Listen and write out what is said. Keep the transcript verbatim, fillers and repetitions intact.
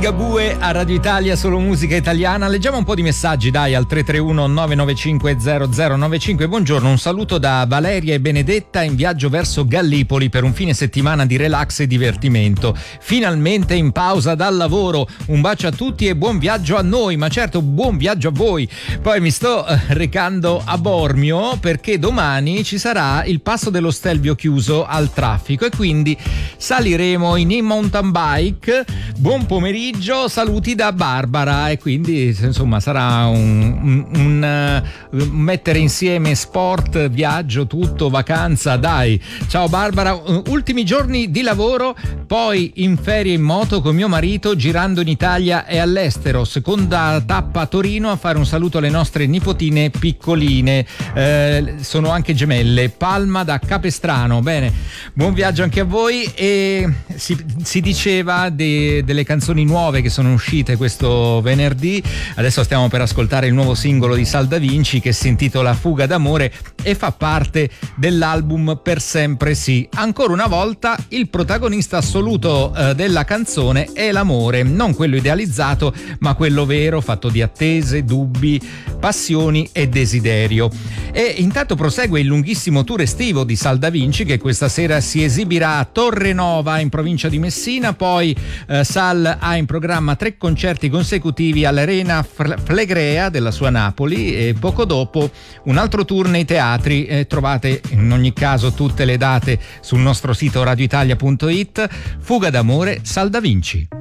Ligabue a Radio Italia, solo musica italiana. Leggiamo un po' di messaggi, dai, al tre tre uno nove nove cinque zero zero nove cinque. Buongiorno, un saluto da Valeria e Benedetta in viaggio verso Gallipoli per un fine settimana di relax e divertimento. Finalmente in pausa dal lavoro. Un bacio a tutti e buon viaggio a noi, ma certo buon viaggio a voi. Poi mi sto recando a Bormio perché domani ci sarà il passo dello Stelvio chiuso al traffico e quindi saliremo in e-mountain bike. Buon pomeriggio, saluti da Barbara. E quindi insomma sarà un, un, un uh, mettere insieme sport, viaggio, tutto, vacanza, dai. Ciao Barbara, ultimi giorni di lavoro, poi in ferie in moto con mio marito girando in Italia e all'estero. Seconda tappa a Torino a fare un saluto alle nostre nipotine piccoline, eh, sono anche gemelle. Palma da Capestrano. Bene, buon viaggio anche a voi. E si, si diceva de, delle canzoni nuove che sono uscite questo venerdì. Adesso stiamo per ascoltare il nuovo singolo di Sal Da Vinci che si intitola Fuga d'amore e fa parte dell'album Per sempre sì. Ancora una volta il protagonista assoluto eh, della canzone è l'amore, non quello idealizzato ma quello vero, fatto di attese, dubbi, passioni e desiderio. E intanto prosegue il lunghissimo tour estivo di Sal Da Vinci che questa sera si esibirà a Torrenova in provincia di Messina. Poi eh, Sal ha in programma tre concerti consecutivi all'Arena Flegrea della sua Napoli e poco dopo un altro tour nei teatri. Eh, trovate in ogni caso tutte le date sul nostro sito radioitalia punto it. Fuga d'amore, Sal Da Vinci.